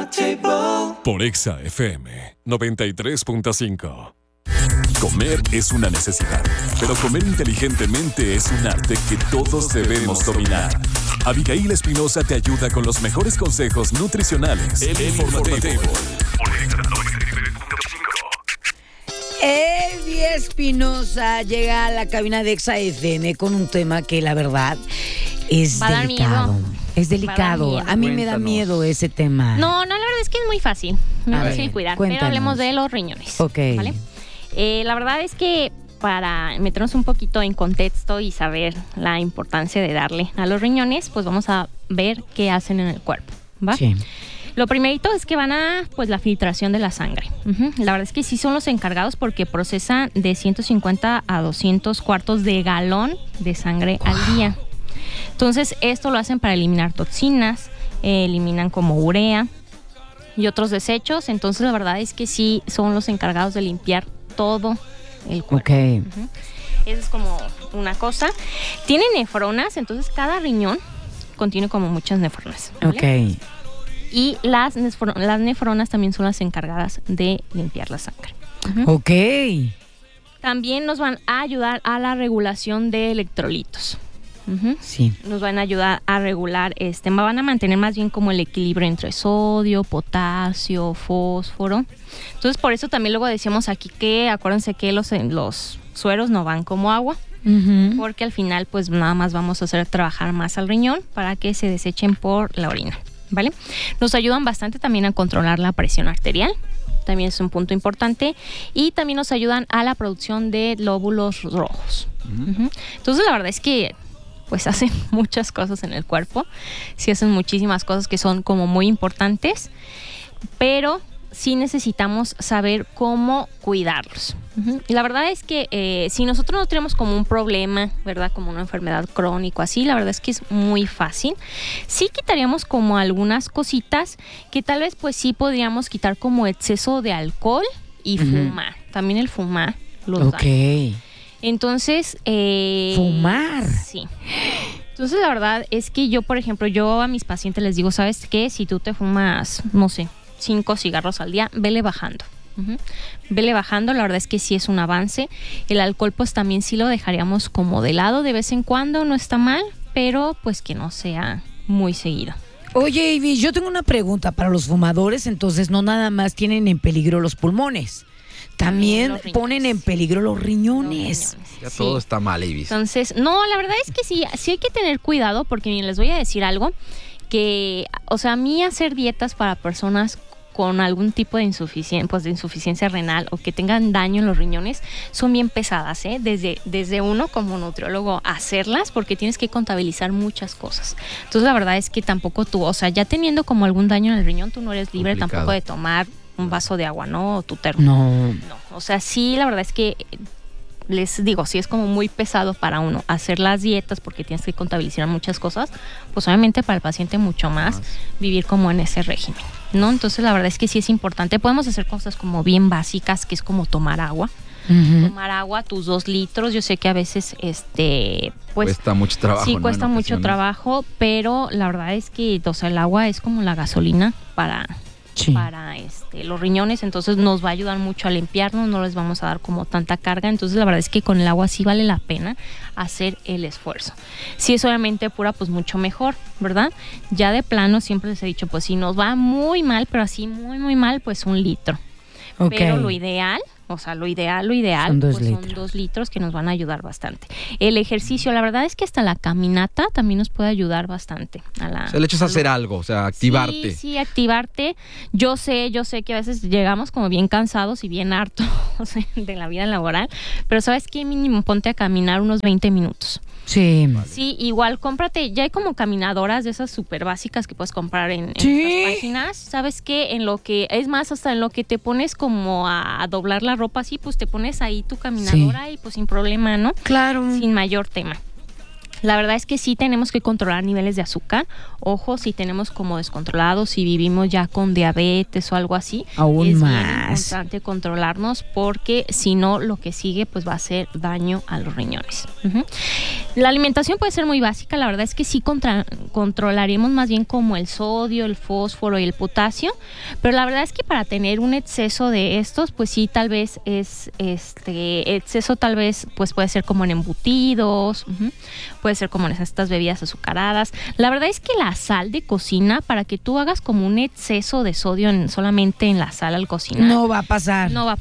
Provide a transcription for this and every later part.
Por Exa FM 93.5. Comer es una necesidad, pero comer inteligentemente es un arte que todos debemos dominar. Abigail Espinosa te ayuda con los mejores consejos nutricionales. El Informativo. Eddie Espinosa llega a la cabina de Exa FM con un tema que la verdad es delicado. Es delicado. A mí me da miedo ese tema. No, la verdad es que es muy fácil. Muy fácil cuidar. Cuéntanos. Pero hablemos de los riñones. Ok. ¿Vale? La verdad es que para meternos un poquito en contexto y saber la importancia de darle a los riñones, pues vamos a ver qué hacen en el cuerpo, ¿va? Sí. Lo primerito es que van a, pues, la filtración de la sangre. La verdad es que sí son los encargados porque procesan de 150 a 200 cuartos de galón de sangre al día. Entonces, esto lo hacen para eliminar toxinas, eliminan como urea y otros desechos. Entonces, la verdad es que sí son los encargados de limpiar todo el cuerpo. Ok. Esa es como una cosa. Tiene nefronas, entonces cada riñón contiene como muchas nefronas, ¿vale? Ok. Y las nefronas también son las encargadas de limpiar la sangre. Ok. También nos van a ayudar a la regulación de electrolitos. Sí. Nos van a ayudar a regular, van a mantener más bien como el equilibrio entre sodio, potasio, fósforo. Entonces, por eso también luego decíamos aquí que acuérdense que los sueros no van como agua, porque al final pues nada más vamos a hacer trabajar más al riñón para que se desechen por la orina, ¿vale? Nos ayudan bastante también a controlar la presión arterial. También es un punto importante. Y también nos ayudan a la producción de glóbulos rojos. Entonces, la verdad es que pues hacen muchas cosas en el cuerpo. Sí hacen muchísimas cosas que son como muy importantes, pero sí necesitamos saber cómo cuidarlos. Y la verdad es que si nosotros no tenemos como un problema, ¿verdad? Como una enfermedad crónica, así, la verdad es que es muy fácil. Sí quitaríamos como algunas cositas que tal vez pues sí podríamos quitar, como exceso de alcohol y fumar. También el fumar los daña. Entonces, fumar. Sí. Entonces, la verdad es que yo, por ejemplo, a mis pacientes les digo, ¿sabes qué? Si tú te fumas, no sé, 5 cigarros al día, vele bajando. Vele bajando, la verdad es que sí es un avance. El alcohol, pues también sí lo dejaríamos como de lado de vez en cuando, no está mal, pero pues que no sea muy seguido. Oye, Ivy, yo tengo una pregunta para los fumadores. Entonces, no nada más tienen en peligro los pulmones, también ponen en peligro los riñones. Ya todo está mal, Ivy. Entonces, no, la verdad es que sí hay que tener cuidado, porque les voy a decir algo, que, o sea, a mí hacer dietas para personas con algún tipo de insuficiencia renal o que tengan daño en los riñones son bien pesadas, ¿eh? Desde uno como nutriólogo hacerlas, porque tienes que contabilizar muchas cosas. Entonces, la verdad es que tampoco tú, o sea, ya teniendo como algún daño en el riñón, tú no eres libre tampoco de tomar un vaso de agua, ¿no? O tu termo. No. O sea, sí, la verdad es que les digo, sí es como muy pesado para uno hacer las dietas, porque tienes que contabilizar muchas cosas, pues obviamente para el paciente mucho más vivir como en ese régimen, ¿no? Entonces, la verdad es que sí es importante. Podemos hacer cosas como bien básicas, que es como tomar agua. Tomar agua, tus 2 litros. Yo sé que a veces pues cuesta mucho trabajo. Sí, cuesta mucho trabajo, pero la verdad es que, o sea, el agua es como la gasolina para los riñones. Entonces nos va a ayudar mucho a limpiarnos, no les vamos a dar como tanta carga. Entonces, la verdad es que con el agua sí vale la pena hacer el esfuerzo. Si es obviamente pura, pues mucho mejor, ¿verdad? Ya de plano siempre les he dicho, pues si nos va muy mal, pero así muy muy mal, pues 1 litro. Pero lo ideal son 2 litros, que nos van a ayudar bastante. El ejercicio, la verdad es que hasta la caminata también nos puede ayudar bastante. El hecho es hacer algo, o sea, activarte. Sí, activarte. Yo sé que a veces llegamos como bien cansados y bien hartos de la vida laboral, pero ¿sabes qué? Mínimo ponte a caminar unos 20 minutos. Sí. Sí, igual cómprate, ya hay como caminadoras de esas súper básicas que puedes comprar en estas páginas. ¿Sabes qué? Es más, hasta en lo que te pones como a doblar la ropa así, pues te pones ahí tu caminadora y pues sin problema, ¿no? Claro. Sin mayor tema. La verdad es que sí tenemos que controlar niveles de azúcar. Ojo, si tenemos como descontrolados, si vivimos ya con diabetes o algo así, aún es más bien importante controlarnos, porque si no, lo que sigue pues va a hacer daño a los riñones. La alimentación puede ser muy básica. La verdad es que sí controlaremos más bien como el sodio, el fósforo y el potasio, pero la verdad es que para tener un exceso de estos, pues sí, tal vez es exceso, tal vez pues puede ser como en embutidos, puede ser como en estas bebidas azucaradas. La verdad es que la sal de cocina, para que tú hagas como un exceso de sodio solamente en la sal al cocinar, no va a pasar. No,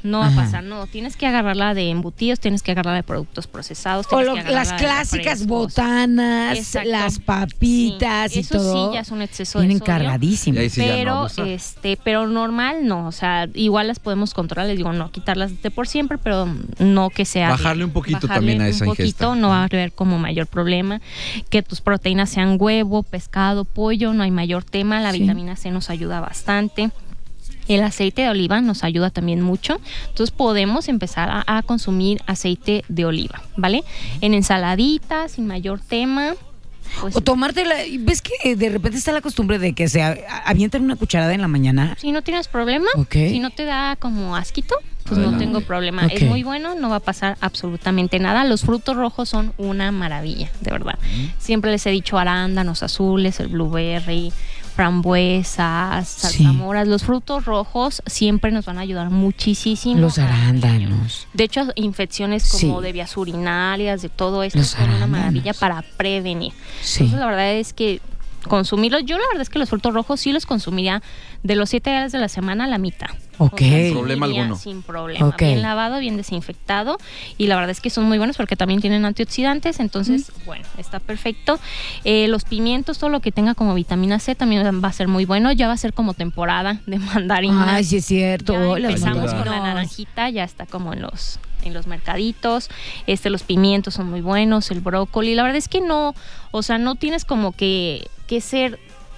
tienes que agarrarla de embutidos, tienes que agarrarla de productos procesados. O las clásicas botanas, las papitas, sí, y todo. Eso sí ya es un exceso vienen de sodio. cargadísimas. Sí, pero normal no, o sea, igual las podemos controlar, les digo, no quitarlas de por siempre, pero no que sea bajarle un poquito también a esa ingesta. No va a haber como mayor problema. Que tus proteínas sean huevo, pescado, pollo, no hay mayor tema. La vitamina C nos ayuda bastante. El aceite de oliva nos ayuda también mucho. Entonces podemos empezar a consumir aceite de oliva, ¿vale? En ensaladitas, sin mayor tema. Pues, o tomártela. ¿Ves que de repente está la costumbre de que se avientan una cucharada en la mañana? Si no tienes problema, si no te da como asquito, pues no tengo problema. Es muy bueno, no va a pasar absolutamente nada. Los frutos rojos son una maravilla, de verdad. Siempre les he dicho arándanos azules, el blueberry, frambuesas, zarzamoras. Los frutos rojos siempre nos van a ayudar muchísimo. Los arándanos. De hecho, infecciones como de vías urinarias, de todo esto, son una maravilla para prevenir. Entonces, la verdad es que consumirlos, yo la verdad es que los frutos rojos sí los consumiría de los 7 días de la semana, la mitad. Sin problema alguno. Sin problema. Bien lavado, bien desinfectado. Y la verdad es que son muy buenos porque también tienen antioxidantes. Entonces, bueno, está perfecto. Los pimientos, todo lo que tenga como vitamina C también va a ser muy bueno. Ya va a ser como temporada de mandarina. Ay, sí es cierto. Ya empezamos con la naranjita, ya está como en los mercaditos. Los pimientos son muy buenos, el brócoli. La verdad es que no, o sea, no tienes como que ser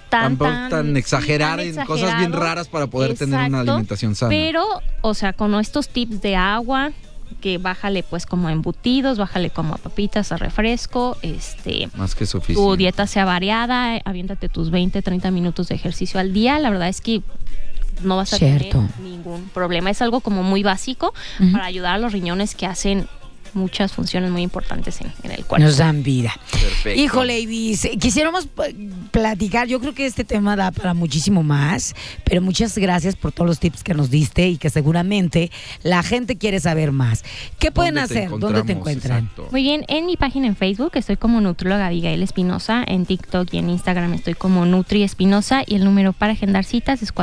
tan exagerar en cosas bien raras para poder tener una alimentación sana. Pero, o sea, con estos tips de agua, que bájale pues como a embutidos, bájale como a papitas, a refresco, más que suficiente. Tu dieta sea variada, aviéntate tus 20-30 minutos de ejercicio al día. La verdad es que no vas a tener ningún problema. Es algo como muy básico para ayudar a los riñones, que hacen muchas funciones muy importantes en el cuerpo. Nos dan vida. Perfecto. Híjole, Ibis, quisiéramos platicar. Yo creo que este tema da para muchísimo más, pero muchas gracias por todos los tips que nos diste y que seguramente la gente quiere saber más. ¿Qué pueden hacer? ¿Dónde te encuentran? Exacto. Muy bien, en mi página en Facebook estoy como nutrióloga Abigail Espinosa, en TikTok y en Instagram estoy como Nutri Espinosa, y el número para agendar citas es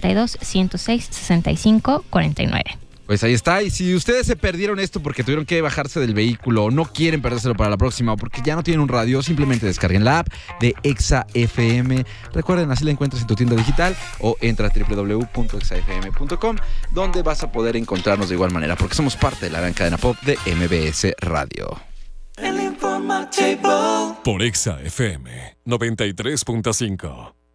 462-106-6549. Pues ahí está, y si ustedes se perdieron esto porque tuvieron que bajarse del vehículo o no quieren perdérselo para la próxima o porque ya no tienen un radio, simplemente descarguen la app de Exa FM. Recuerden, así la encuentras en tu tienda digital o entra a www.exafm.com, donde vas a poder encontrarnos de igual manera, porque somos parte de la gran cadena pop de MBS Radio. Por Exa FM 93.5.